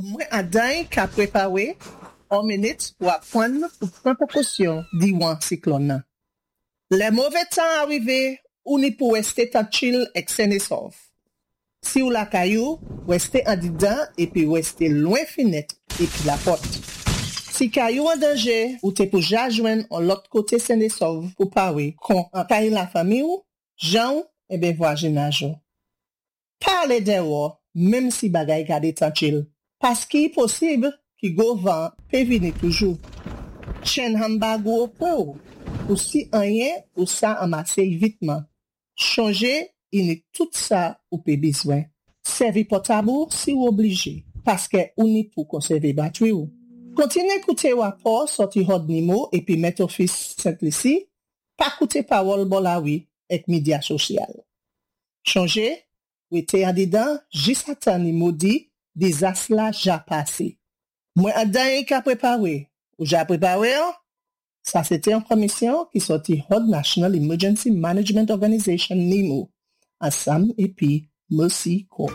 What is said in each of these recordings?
Mwen aday ka prepare 1 minute pour apprendre pour prendre précaution diwan cyclone nan. Les mauvais temps arrivé, ou ni pour rester tranquille et sain et sauf. Si ou la caillou, restez en dedans et puis restez loin fenêtre et puis la porte. Si caillou en danger, ou te pour joindre en l'autre côté sain et sauf pour parler quand en caille la famille ou, Jean, et ben voisinage. Parlez dehors, même si bagay gade tranquille. Parce qu'il est possible que go vent peut venir toujours. Chen hambago au point ou si rien ou ça amasser vitement. Changer, il est tout ça ou peut besoin. Servi portable si ou obligé. Parce que ou ni pour conserver batterie ou. Continuez écouter rapport sorti hot nimo et puis mettre office Saint-Lucie. Pas écouter parole bolawi avec médias social. Changer, ou était en dedans, juste attendre nimo dit, désastre là ja passé. Moi, à dernier qu'à préparer. Ou j'ai préparé, ça c'était une commission qui sortit Hot National Emergency Management Organization NEMO, ensemble et puis Mercy Corps.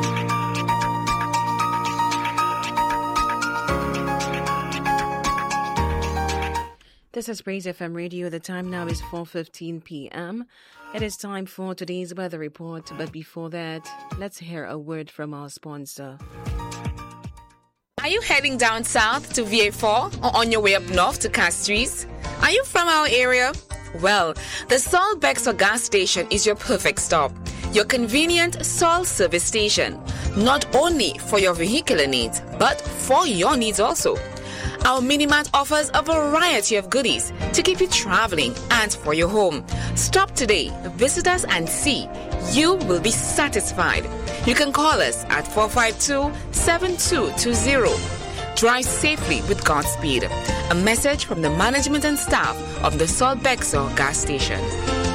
This is Praise FM Radio. The time now is 4:15 p.m. It is time for today's weather report. But before that, let's hear a word from our sponsor. Are you heading down south to VA4 or on your way up north to Castries? Are you from our area? Well, the Sol Bexor gas station is your perfect stop. Your convenient Sol service station. Not only for your vehicular needs, but for your needs also. Our Minimart offers a variety of goodies to keep you traveling and for your home. Stop today, visit us and see. You will be satisfied. You can call us at 452-7220. Drive safely with Godspeed. A message from the management and staff of the Sol Bexor gas station.